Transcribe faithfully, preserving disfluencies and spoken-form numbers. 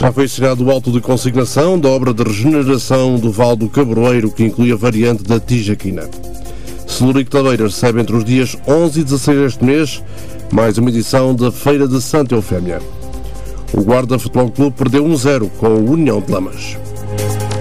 Já foi assinado o auto de consignação da obra de regeneração do Val do Cabroeiro, que inclui a variante da Tijaquina. Celurico Tabeira recebe entre os dias onze e dezasseis deste mês mais uma edição da Feira de Santa Eufémia. O Guarda Futebol Clube perdeu um zero com o União de Lamas.